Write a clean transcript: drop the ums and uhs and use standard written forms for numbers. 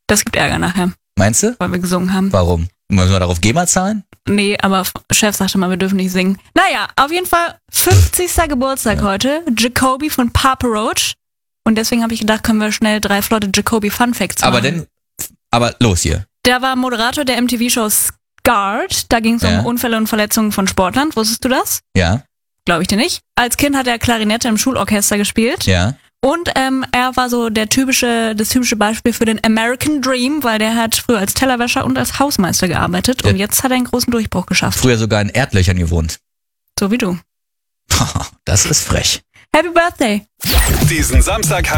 Das gibt Ärger nachher, Meinst du? weil wir gesungen haben. Warum? Müssen wir darauf GEMA zahlen? Nee, aber Chef sagte mal, wir dürfen nicht singen. Naja, auf jeden Fall 50. Geburtstag heute. Jacoby von Papa Roach. Und deswegen habe ich gedacht, können wir schnell 3 flotte Jacoby Fun Facts machen. Aber los hier. Der war Moderator der MTV-Show Scarred. Da ging es um Unfälle und Verletzungen von Sportlern. Wusstest du das? Ja. Glaube ich dir nicht. Als Kind hat er Klarinette im Schulorchester gespielt. Ja. Und er war so das typische Beispiel für den American Dream, weil der hat früher als Tellerwäscher und als Hausmeister gearbeitet. Und jetzt hat er einen großen Durchbruch geschafft. Früher sogar in Erdlöchern gewohnt. So wie du. Das ist frech. Happy Birthday! Diesen Samstag